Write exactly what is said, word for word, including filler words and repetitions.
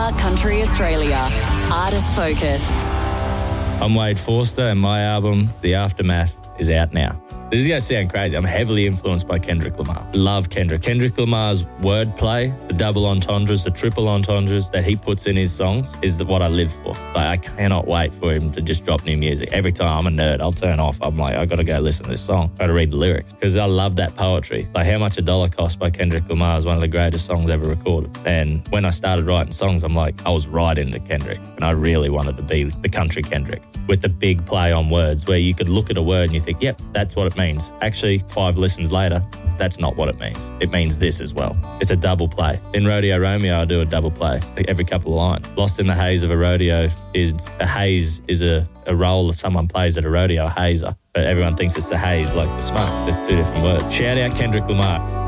Bar Country Australia. Artist Focus. I'm Wade Forster and my album, The Aftermath, is out now. This is going to sound crazy. I'm heavily influenced by Kendrick Lamar. Love Kendrick. Kendrick Lamar's wordplay, the double entendres, the triple entendres that he puts in his songs is what I live for. Like, I cannot wait for him to just drop new music. Every time I'm a nerd, I'll turn off. I'm like, I got to go listen to this song. Got to read the lyrics because I love that poetry. Like How Much a Dollar Cost by Kendrick Lamar is one of the greatest songs ever recorded. And when I started writing songs, I'm like, I was right into Kendrick and I really wanted to be the country Kendrick with the big play on words where you could look at a word and you think, yep, that's what it means. Actually, five listens later, that's not what it means. It means this as well. It's a double play. In Rodeo Romeo, I do a double play every couple of lines. Lost in the Haze of a Rodeo is a haze is a, a role that someone plays at a rodeo, a hazer. But everyone thinks it's the haze like the smoke. There's two different words. Shout out Kendrick Lamar.